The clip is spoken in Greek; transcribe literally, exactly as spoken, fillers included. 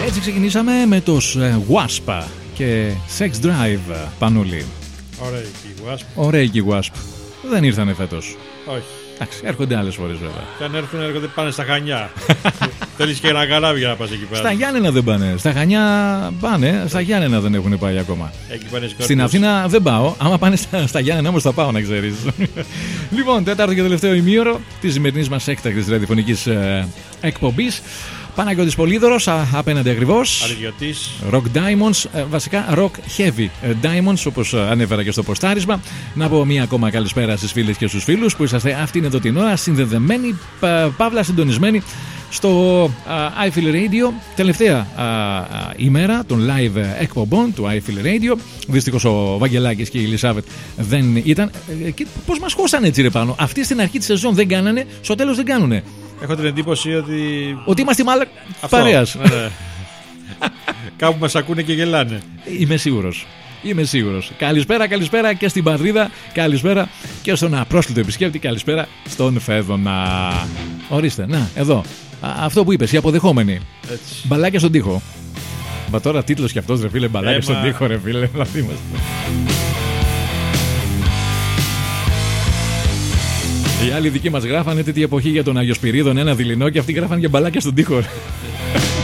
Έτσι ξεκινήσαμε με τους Wasp και Sex Drive, Πανούλη. Ωραία και η Wasp. Ωραία και η Wasp. Δεν ήρθανε φέτος. Όχι. Εντάξει, έρχονται άλλες φορές βέβαια. Και αν έρθουν, έρχονται πάνε στα Χανιά. Θέλεις και ένα καράβι για να πας εκεί πέρα. Στα Γιάννενα δεν πάνε. Στα Χανιά πάνε. Στα Γιάννενα δεν έχουν πάει ακόμα. Εκεί πάνε στην Αθήνα δεν πάω. Άμα πάνε στα, στα Γιάννενα όμως θα πάω, να ξέρεις. Λοιπόν, τέταρτο και τελευταίο ημίωρο της σημερινής μας έκτακτης ραδιοφωνικής ε, εκπομπής. Παναγιώτης Πολύδωρος, α, απέναντι ακριβώς. Αριδιωτής. Rock Diamonds, ε, βασικά Rock Heavy Diamonds, όπως ανέφερα και στο ποστάρισμα. Να πω μία ακόμα καλησπέρα στις φίλες και στους φίλους που είσαστε αυτήν εδώ την ώρα συνδεδεμένοι, πα, παύλα συντονισμένοι στο uh, iFeel Radio. Τελευταία uh, uh, ημέρα των live εκπομπών του iFeel Radio. Δυστυχώς ο Βαγγελάκης και η Ελισάβετ δεν ήταν. Ε, και πώς μας χώσανε έτσι ρε πάνω. Αυτοί στην αρχή της σεζόν δεν κάνανε, στο τέλος δεν κάνουνε. Έχω την εντύπωση ότι. Ότι είμαστε μάλλον παρέας. Ναι, ναι. Κάπου μας ακούνε και γελάνε. Είμαι σίγουρος. Είμαι σίγουρος. Καλησπέρα, καλησπέρα και στην Παδρίδα. Καλησπέρα και στον απρόσκλητο επισκέπτη. Καλησπέρα στον Φέδωνα. Ορίστε, να, εδώ. Α, αυτό που είπες, οι αποδεχόμενοι. Έτσι. Μπαλάκια στον τοίχο. Μα τώρα τίτλος κι αυτός, ρε φίλε. Μπαλάκια στον τοίχο, ρε φίλε. Να είμαστε. Οι άλλοι δικοί μας γράφανε τέτοια εποχή για τον Άγιο Σπυρίδων, ένα δειλινό, και αυτοί γράφανε για μπαλάκια στον τοίχο.